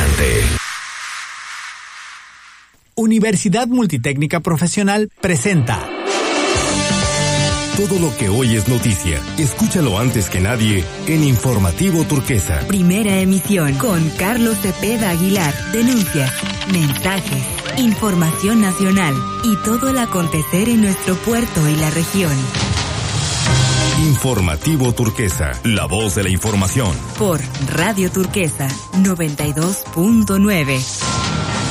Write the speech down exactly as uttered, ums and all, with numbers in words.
emocionante. Universidad Multitécnica Profesional presenta. Todo lo que hoy es noticia, escúchalo antes que nadie en Informativo Turquesa. Primera emisión con Carlos Cepeda Aguilar. Denuncias, mensajes, información nacional y todo el acontecer en nuestro puerto y la región. Informativo Turquesa, la voz de la información. Por Radio Turquesa noventa y dos punto nueve.